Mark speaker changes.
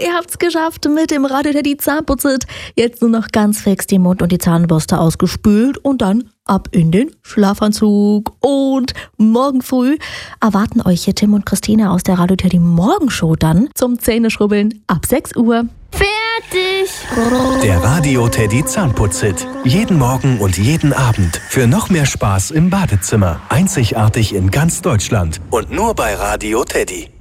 Speaker 1: Ihr habt's geschafft mit dem Radio Teddy Zahnputzit. Jetzt nur noch ganz fix den Mund und die Zahnbürste ausgespült und dann ab in den Schlafanzug. Und morgen früh erwarten euch hier Tim und Christina aus der Radio Teddy Morgenshow dann zum Zähneschrubbeln ab 6 Uhr.
Speaker 2: Fertig!
Speaker 3: Der Radio Teddy Zahnputzhit. Jeden Morgen und jeden Abend. Für noch mehr Spaß im Badezimmer. Einzigartig in ganz Deutschland. Und nur bei Radio Teddy.